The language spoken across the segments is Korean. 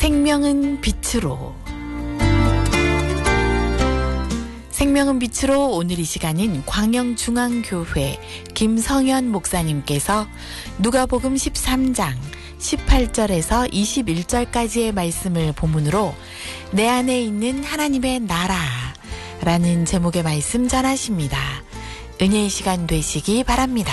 생명은 빛으로. 생명은 빛으로 오늘 이 시간은 광영중앙교회 김성현 목사님께서 누가복음 13장 18절에서 21절까지의 말씀을 본문으로 내 안에 있는 하나님의 나라라는 제목의 말씀 전하십니다. 은혜의 시간 되시기 바랍니다.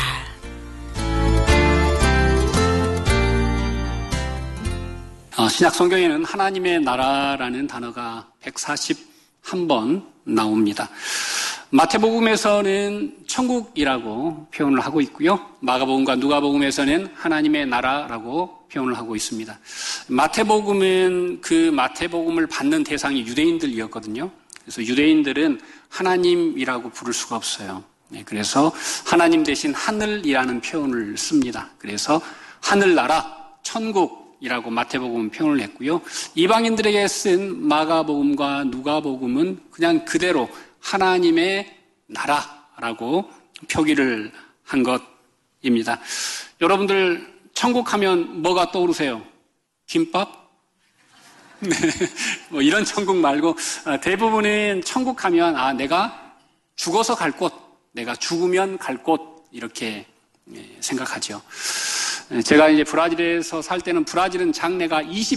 신약 성경에는 하나님의 나라라는 단어가 141번 나옵니다. 마태복음에서는 천국이라고 표현을 하고 있고요. 마가복음과 누가복음에서는 하나님의 나라라고 표현을 하고 있습니다. 마태복음은 그 마태복음을 받는 대상이 유대인들이었거든요. 그래서 유대인들은 하나님이라고 부를 수가 없어요. 그래서 하나님 대신 하늘이라는 표현을 씁니다. 그래서 하늘나라, 천국이라고 마태복음은 표현을 했고요. 이방인들에게 쓴 마가복음과 누가복음은 그냥 그대로 하나님의 나라라고 표기를 한 것입니다. 여러분들 천국 하면 뭐가 떠오르세요? 김밥? 네, 뭐 이런 천국 말고 대부분은 천국 하면 내가 죽어서 갈 곳, 내가 죽으면 갈 곳 이렇게 생각하죠. 제가 이제 브라질에서 살 때는 브라질은 장래가